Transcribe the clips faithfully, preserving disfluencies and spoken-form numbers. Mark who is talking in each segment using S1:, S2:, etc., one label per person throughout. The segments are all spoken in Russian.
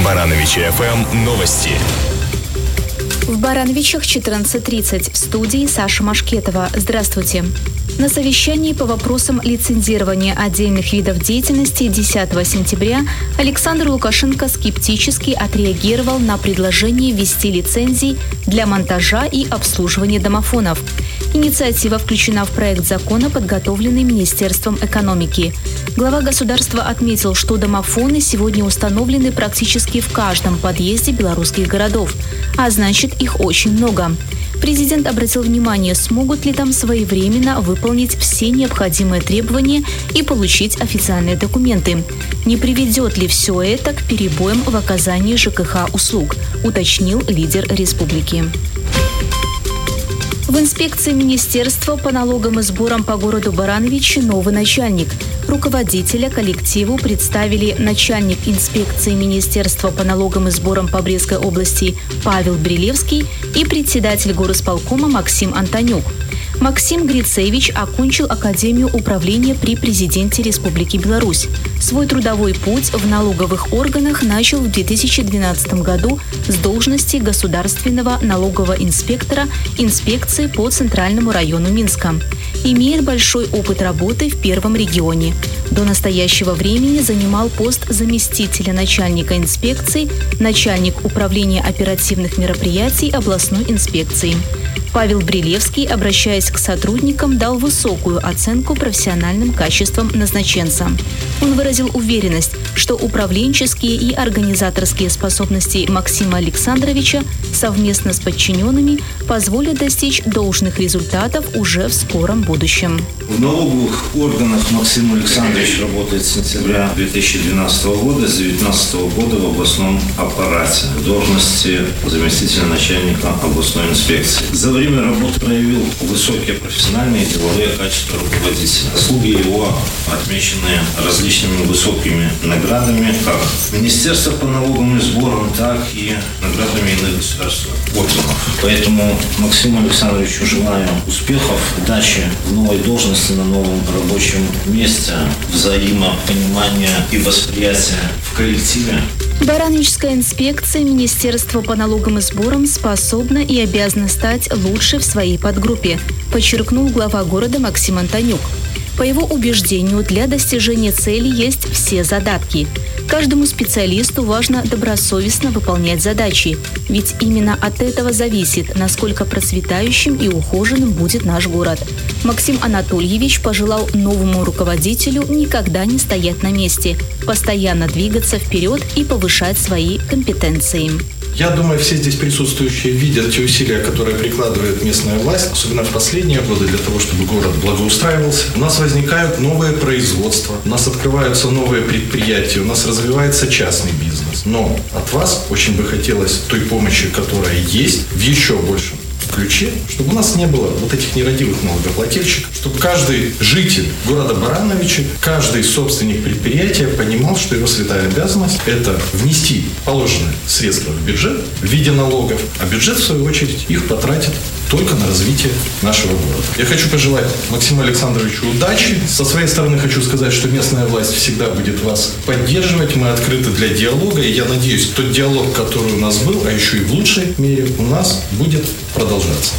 S1: Барановичи эф эм новости.
S2: В Барановичах четырнадцать тридцать. В студии Саша Машкетова. Здравствуйте. На совещании по вопросам лицензирования отдельных видов деятельности десятого сентября Александр Лукашенко скептически отреагировал на предложение ввести лицензии для монтажа и обслуживания домофонов. Инициатива включена в проект закона, подготовленный Министерством экономики. Глава государства отметил, что домофоны сегодня установлены практически в каждом подъезде белорусских городов, а значит, их очень много. Президент обратил внимание, смогут ли там своевременно выполнить все необходимые требования и получить официальные документы. Не приведет ли все это к перебоям в оказании ЖКХ услуг, уточнил лидер республики. В инспекции Министерства по налогам и сборам по городу Барановичи новый начальник. Руководителя коллективу представили начальник инспекции Министерства по налогам и сборам по Брестской области Павел Брилевский и председатель горосполкома Максим Антонюк. Максим Грицевич окончил Академию управления при президенте Республики Беларусь. Свой трудовой путь в налоговых органах начал в две тысячи двенадцатом году с должности государственного налогового инспектора инспекции по Центральному району Минска. Имеет большой опыт работы в первом регионе. До настоящего времени занимал пост заместителя начальника инспекции, начальник управления оперативных мероприятий областной инспекции. Павел Брилевский, обращаясь к сотрудникам, дал высокую оценку профессиональным качествам назначенца. Он выразил уверенность, что управленческие и организаторские способности Максима Александровича совместно с подчиненными позволят достичь должных результатов уже в скором будущем.
S3: В налоговых органах Максим Александрович работает с сентября две тысячи двенадцатого года, с две тысячи девятнадцатого года в областном аппарате в должности заместителя начальника областной инспекции. За время работы проявил высокие профессиональные и деловые качества руководителя. Заслуги его отмечены различными высокими наградами, как Министерство по налогам и сборам, так и наградами иных государственных органов. Поэтому Максиму Александровичу желаю успехов, удачи в новой должности, на новом рабочем месте, взаимопонимания и восприятия в коллективе.
S2: Барановичская инспекция Министерства по налогам и сборам способна и обязана стать лучше в своей подгруппе, подчеркнул глава города Максим Антонюк. По его убеждению, для достижения цели есть все задатки. Каждому специалисту важно добросовестно выполнять задачи, ведь именно от этого зависит, насколько процветающим и ухоженным будет наш город. Максим Анатольевич пожелал новому руководителю никогда не стоять на месте, постоянно двигаться вперед и повышать свои компетенции.
S4: Я думаю, все здесь присутствующие видят те усилия, которые прикладывает местная власть, особенно в последние годы, для того, чтобы город благоустраивался. У нас возникают новые производства, у нас открываются новые предприятия, у нас развивается частный бизнес. Но от вас очень бы хотелось той помощи, которая есть, в еще большем ключе, чтобы у нас не было вот этих нерадивых налогоплательщиков, чтобы каждый житель города Барановичи, каждый собственник предприятия понимал, что его святая обязанность – это внести положенные средства в бюджет в виде налогов, а бюджет, в свою очередь, их потратит только на развитие нашего города. Я хочу пожелать Максиму Александровичу удачи. Со своей стороны хочу сказать, что местная власть всегда будет вас поддерживать. Мы открыты для диалога, и я надеюсь, тот диалог, который у нас был, а еще и в лучшей мере, у нас будет продолжаться.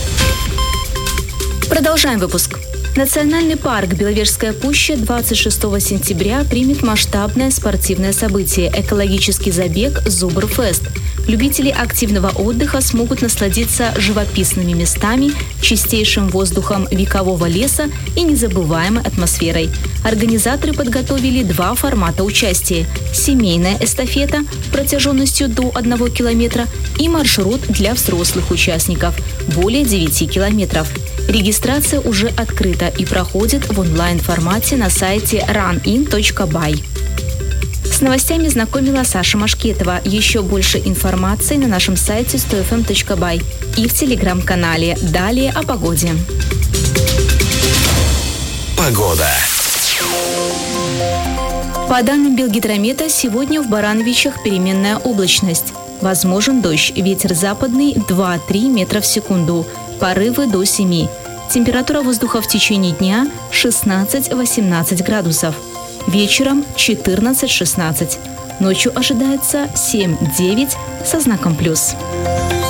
S2: Продолжаем выпуск. Национальный парк Беловежская пуща двадцать шестого сентября примет масштабное спортивное событие – экологический забег «Зубр-фест». Любители активного отдыха смогут насладиться живописными местами, чистейшим воздухом векового леса и незабываемой атмосферой. Организаторы подготовили два формата участия – семейная эстафета протяженностью до одного километра и маршрут для взрослых участников – более девяти километров. Регистрация уже открыта и проходит в онлайн-формате на сайте ран ин точка бай. С новостями знакомила Саша Машкетова. Еще больше информации на нашем сайте сто эф эм точка бай и в телеграм-канале. Далее о погоде.
S1: Погода.
S2: По данным Белгидромета, сегодня в Барановичах переменная облачность. Возможен дождь, ветер западный два-три метра в секунду, порывы до семи. Температура воздуха в течение дня шестнадцать-восемнадцать градусов. Вечером четырнадцать-шестнадцать. Ночью ожидается семь-девять со знаком плюс.